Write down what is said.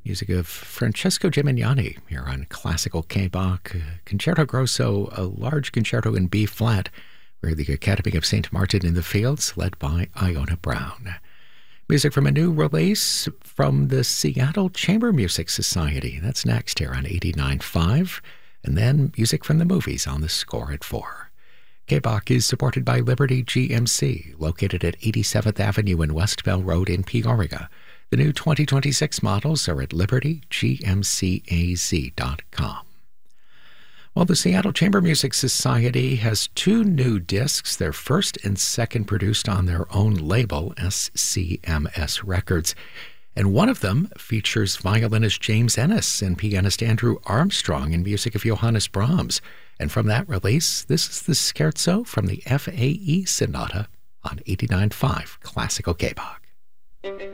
Music of Francesco Gimignani here on Classical K-Bach. Concerto Grosso, a large concerto in B-flat, where the Academy of St. Martin in the Fields, led by Iona Brown. Music from a new release from the Seattle Chamber Music Society. That's next here on 89.5. And then music from the movies on the score at 4. K-Bach is supported by Liberty GMC, located at 87th Avenue and West Bell Road in Peoria. The new 2026 models are at libertygmcaz.com. Well, the Seattle Chamber Music Society has 2 new discs, their first and second produced on their own label, SCMS Records. And one of them features violinist James Ennis and pianist Andrew Armstrong in music of Johannes Brahms. And from that release, this is the Scherzo from the FAE Sonata on 89.5 Classical K-Bach.